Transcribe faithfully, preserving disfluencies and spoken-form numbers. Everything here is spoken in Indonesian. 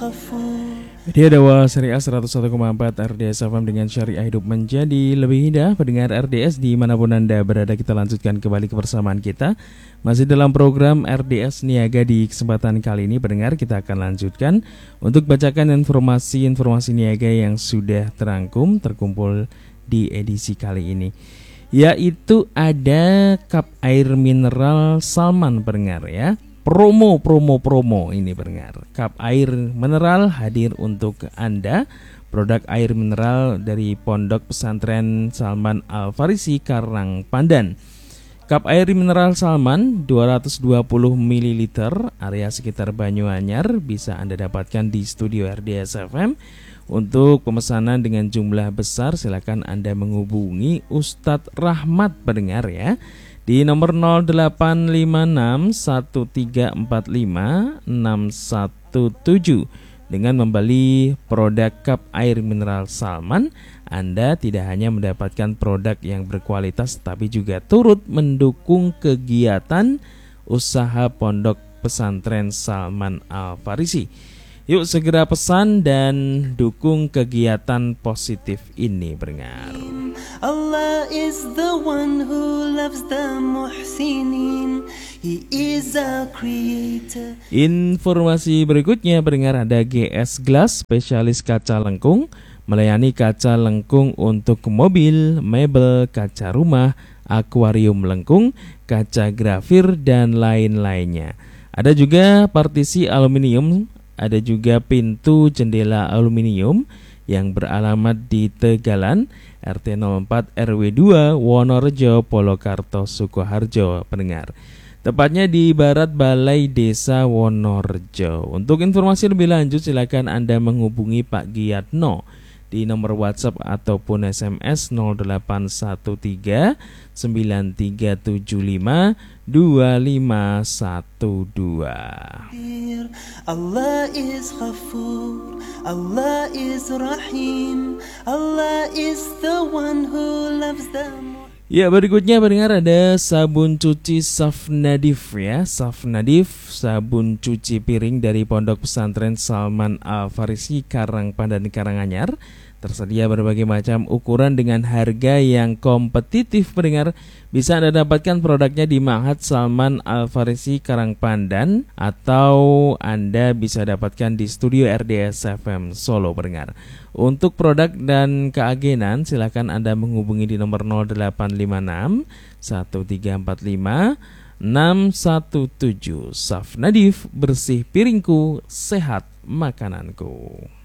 Dia Dawa Syariah seratus satu koma empat R D S F M dengan syariah hidup menjadi lebih indah. Pendengar R D S dimanapun Anda berada, kita lanjutkan kembali kebersamaan kita. Masih dalam program R D S Niaga. Di kesempatan kali ini pendengar, kita akan lanjutkan untuk bacakan informasi-informasi niaga yang sudah terangkum, terkumpul di edisi kali ini. Yaitu ada cup air mineral Salman pendengar ya. Promo, promo, promo ini pendengar. Cup air mineral hadir untuk Anda. Produk air mineral dari Pondok Pesantren Salman Al-Farisi Karang Pandan. Cup air mineral Salman dua ratus dua puluh mililiter, area sekitar Banyuanyar, bisa Anda dapatkan di studio R D S F M. Untuk pemesanan dengan jumlah besar, silakan Anda menghubungi Ustadz Rahmat pendengar ya, di nomor nol delapan lima enam satu tiga empat lima enam satu tujuh. Dengan membeli produk cup air mineral Salman, Anda tidak hanya mendapatkan produk yang berkualitas, tapi juga turut mendukung kegiatan usaha Pondok Pesantren Salman Al-Farisi. Yuk segera pesan dan dukung kegiatan positif ini pendengar. Allah is the one who loves the muhsinin. He is a creator. Informasi berikutnya pendengar, ada G S Glass, spesialis kaca lengkung, melayani kaca lengkung untuk mobil, mebel, kaca rumah, akuarium lengkung, kaca grafir dan lain-lainnya. Ada juga partisi aluminium, ada juga pintu jendela aluminium yang beralamat di Tegalan, R T nol empat R W dua, Wonorejo, Polokarto, Sukoharjo pendengar. Tepatnya di Barat Balai Desa Wonorejo. Untuk informasi lebih lanjut silakan Anda menghubungi Pak Giyatno di nomor WhatsApp ataupun S M S nol delapan satu tiga sembilan tiga tujuh lima dua lima satu dua. Allah is Ghafur, Allah is Rahim, Allah is the one who loves them. Ya, berikutnya pendengar ada sabun cuci Safnadif ya. Safnadif, sabun cuci piring dari Pondok Pesantren Salman Al-Farisi Karang Pandan Karanganyar. Tersedia berbagai macam ukuran dengan harga yang kompetitif pendengar. Bisa Anda dapatkan produknya di Ma'had Salman Al-Farisi Karangpandan, atau Anda bisa dapatkan di studio R D S F M Solo pendengar. Untuk produk dan keagenan silakan Anda menghubungi di nomor nol delapan lima enam satu tiga empat lima enam satu tujuh. Safnadif, bersih piringku, sehat makananku.